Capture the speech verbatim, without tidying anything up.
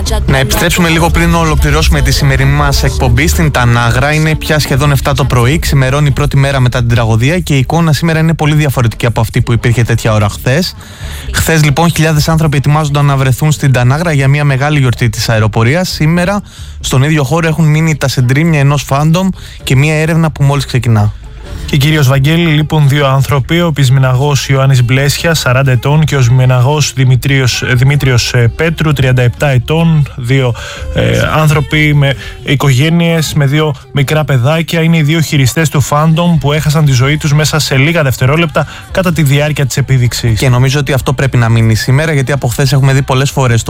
Να επιστρέψουμε λίγο πριν ολοκληρώσουμε τη σημερινή μας εκπομπή στην Τανάγρα. Είναι πια σχεδόν επτά το πρωί, ξημερώνει η πρώτη μέρα μετά την τραγωδία και η εικόνα σήμερα είναι πολύ διαφορετική από αυτή που υπήρχε τέτοια ώρα χθες. Χθες λοιπόν χιλιάδες άνθρωποι ετοιμάζονταν να βρεθούν στην Τανάγρα για μια μεγάλη γιορτή της αεροπορίας. Σήμερα στον ίδιο χώρο έχουν μείνει τα συντρίμμια ενός φάντομ και μια έρευνα που μόλις ξεκινά. Και κύριος Βαγγέλη, λείπουν δύο άνθρωποι, ο πεισμηναγός Ιωάννης Μπλέσιας, σαράντα ετών, και ο σμηναγός Δημήτριος, Δημήτριος Πέτρου, τριάντα επτά ετών. Δύο ε, άνθρωποι με οικογένειες, με δύο μικρά παιδάκια. Είναι οι δύο χειριστές του Phantom που έχασαν τη ζωή τους μέσα σε λίγα δευτερόλεπτα κατά τη διάρκεια της επίδειξης. Και νομίζω ότι αυτό πρέπει να μείνει σήμερα, γιατί από χθες έχουμε δει πολλές φορές